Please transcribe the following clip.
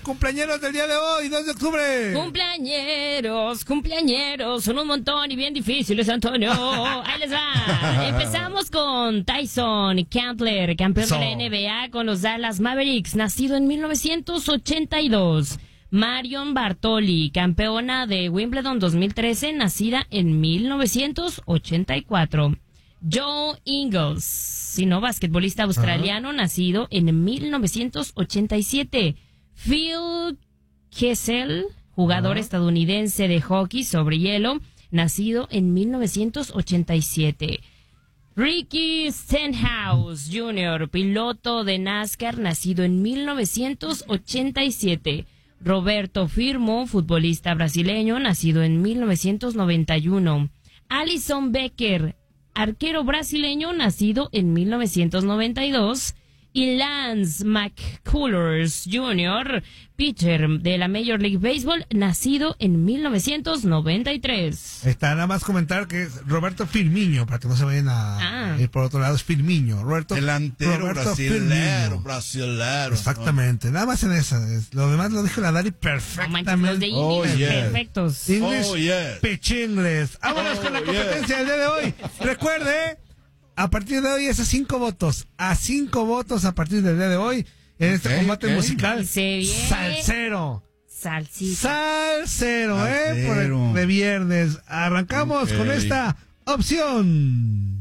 cumpleañeros del día de hoy, 2 de octubre. Cumpleañeros, son un montón y bien difíciles, Antonio. Ahí les va. Empezamos con Tyson Chandler, campeón de la NBA con los Dallas Mavericks, nacido en 1982. Marion Bartoli, campeona de Wimbledon 2013, nacida en 1984. Joe Ingles, basquetbolista australiano, nacido en 1987. Phil Kessel, jugador estadounidense de hockey sobre hielo, nacido en 1987. Ricky Stenhouse Jr., piloto de NASCAR, nacido en 1987. Roberto Firmo, futbolista brasileño, nacido en 1991. Alison Becker, arquero brasileño, nacido en 1992. Y Lance McCullers Jr., pitcher de la Major League Baseball, nacido en 1993. Está nada más comentar que es Roberto Firmino, para que no se vayan a ir por otro lado, es Firmino. Delantero brasilero. Exactamente, nada más en esa. Lo demás lo dijo la Dari perfectamente. Los de perfectos. Pichingles. Vámonos con la competencia del día de hoy. Recuerde, a partir de hoy es a 5 votos. A 5 votos a partir del día de hoy. En este combate musical. Salsero. Salsero, por el de viernes. Arrancamos con esta opción.